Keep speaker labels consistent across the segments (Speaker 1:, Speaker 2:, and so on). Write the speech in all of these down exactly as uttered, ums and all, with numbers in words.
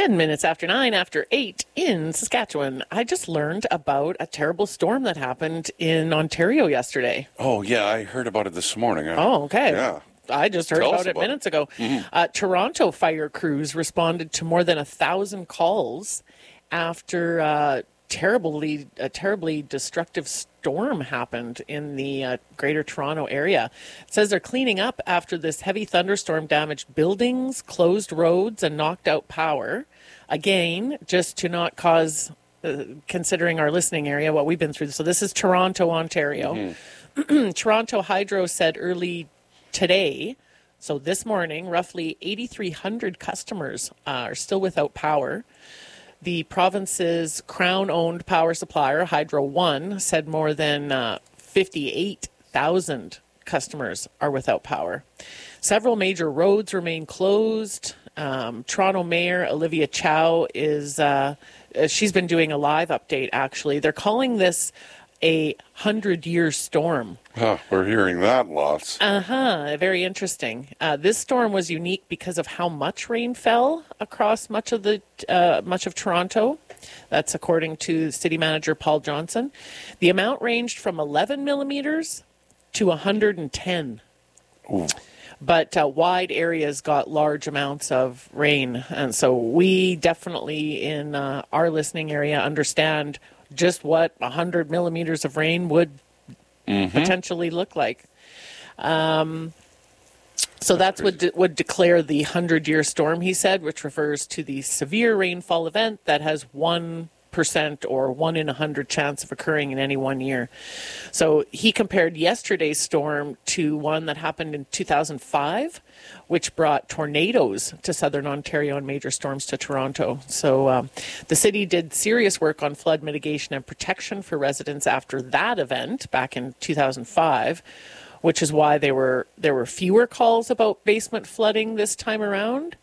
Speaker 1: Ten minutes after nine, after eight in Saskatchewan. I just learned about a terrible storm that happened in Ontario yesterday.
Speaker 2: Oh, yeah, I heard about it this morning.
Speaker 1: Oh, okay.
Speaker 2: Yeah.
Speaker 1: I just heard
Speaker 2: Tell
Speaker 1: about
Speaker 2: us
Speaker 1: it
Speaker 2: about
Speaker 1: minutes
Speaker 2: it.
Speaker 1: ago.
Speaker 2: Mhm.
Speaker 1: Uh, Toronto fire crews responded to more than a thousand calls after uh, terribly, a terribly destructive storm happened in the uh, Greater Toronto area. It says they're cleaning up after this heavy thunderstorm damaged buildings, closed roads, and knocked out power. Again, just to not cause, uh, considering our listening area, what we've been through. So this is Toronto, Ontario. Mm-hmm. Toronto Hydro said early today, so this morning, roughly eighty-three hundred customers uh, are still without power. The province's Crown-owned power supplier, Hydro One, said more than uh, fifty-eight thousand customers are without power. Several major roads remain closed. Um, Toronto Mayor Olivia Chow is, uh, she's been doing a live update, actually. They're calling this a hundred-year storm.
Speaker 2: Huh, we're hearing that lots.
Speaker 1: Uh-huh, very interesting. Uh, this storm was unique because of how much rain fell across much of the uh, much of Toronto. That's according to City Manager Paul Johnson. The amount ranged from eleven millimeters to one hundred ten.
Speaker 2: Ooh.
Speaker 1: But uh, wide areas got large amounts of rain. And so we definitely in uh, our listening area understand just what one hundred millimeters of rain would mm-hmm. potentially look like. Um, so that's, that's what de- would declare the hundred-year storm, he said, which refers to the severe rainfall event that has one percent or one in a hundred chance of occurring in any one year. So he compared yesterday's storm to one that happened in two thousand five, which brought tornadoes to southern Ontario and major storms to Toronto. So um, the city did serious work on flood mitigation and protection for residents after that event back in two thousand five, which is why there were there were fewer calls about basement flooding this time around,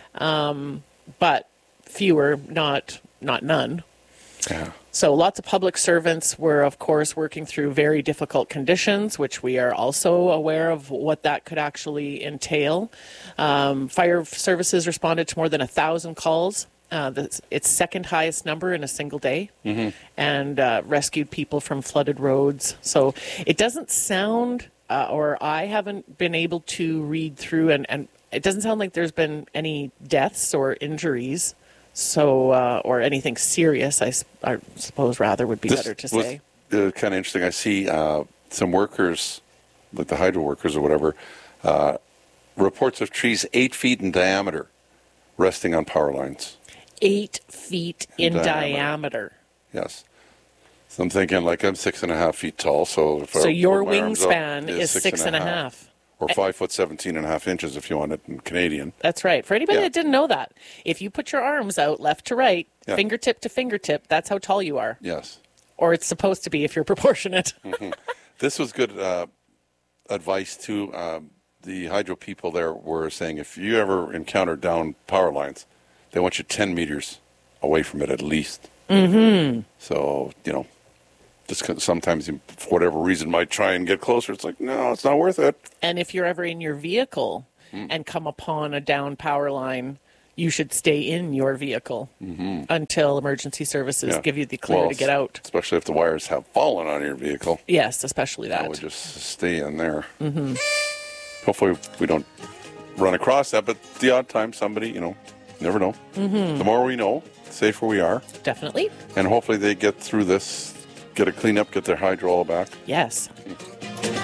Speaker 1: um, but fewer, not not none.
Speaker 2: Yeah.
Speaker 1: So lots of public servants were, of course, working through very difficult conditions, which we are also aware of what that could actually entail. Um, fire services responded to more than a thousand calls. Uh, that's its second highest number in a single day, mm-hmm. and uh, rescued people from flooded roads. So it doesn't sound, uh, or I haven't been able to read through, and, and it doesn't sound like there's been any deaths or injuries. So, uh, or anything serious, I, I suppose rather would be
Speaker 2: this
Speaker 1: better to
Speaker 2: was,
Speaker 1: say.
Speaker 2: Uh, kind of interesting. I see uh, some workers, like the hydro workers or whatever, uh, reports of trees eight feet in diameter resting on power lines.
Speaker 1: Eight feet in, in diameter. diameter.
Speaker 2: Yes. So I'm thinking, like, I'm six and a half feet tall, so if
Speaker 1: so
Speaker 2: I
Speaker 1: your
Speaker 2: put my arms
Speaker 1: wingspan
Speaker 2: up,
Speaker 1: is six, six and a half. half.
Speaker 2: Or five foot seventeen and a half inches if you want it in Canadian.
Speaker 1: That's right. For anybody
Speaker 2: yeah.
Speaker 1: that didn't know that, if you put your arms out left to right, yeah. fingertip to fingertip, that's how tall you are.
Speaker 2: Yes.
Speaker 1: Or it's supposed to be if you're proportionate.
Speaker 2: Mm-hmm. This was good uh, advice too. Uh, the hydro people there were saying if you ever encounter down power lines, they want you ten meters away from it at least.
Speaker 1: Mm-hmm.
Speaker 2: So, you know. Just sometimes, you, for whatever reason, might try and get closer. It's like, no, it's not worth it.
Speaker 1: And if you're ever in your vehicle mm. and come upon a down power line, you should stay in your vehicle mm-hmm. until emergency services yeah. give you the clear
Speaker 2: well,
Speaker 1: to get out.
Speaker 2: Especially if the wires have fallen on your vehicle.
Speaker 1: Yes, especially that.
Speaker 2: I would just stay in there.
Speaker 1: Mm-hmm.
Speaker 2: Hopefully we don't run across that, but the odd time somebody, you know, never know.
Speaker 1: Mm-hmm.
Speaker 2: The more we know, the safer we are.
Speaker 1: Definitely.
Speaker 2: And hopefully they get through this, get it cleaned up, get their hydro all back.
Speaker 1: Yes.
Speaker 2: Mm.